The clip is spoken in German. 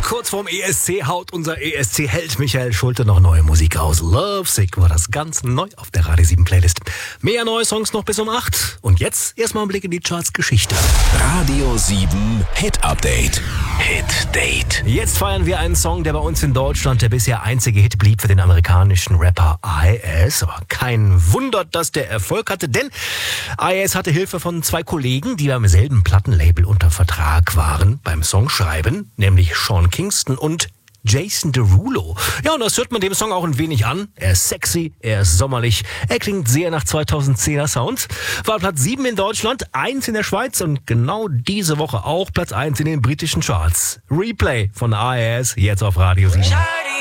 Kurz vorm ESC haut unser ESC-Held Michael Schulte noch neue Musik raus. Lovesick war das ganz neu auf der Radio 7 Playlist. Mehr neue Songs noch bis um 8. Und jetzt erstmal ein Blick in die Charts-Geschichte. Radio 7 Hit Update. Hit Date. Jetzt feiern wir einen Song, der bei uns in Deutschland der bisher einzige Hit blieb für den amerikanischen Rapper IS. Aber kein Wunder, dass der Erfolg hatte, denn IS hatte Hilfe von zwei Kollegen, die beim selben Plattenlabel unter Vertrag waren beim Songschreiben, nämlich Sean Kingston und Jason Derulo. Ja, und das hört man dem Song auch ein wenig an. Er ist sexy, er ist sommerlich, er klingt sehr nach 2010er Sounds. War Platz 7 in Deutschland, 1 in der Schweiz und genau diese Woche auch Platz 1 in den britischen Charts. Replay von IS, jetzt auf Radio 7.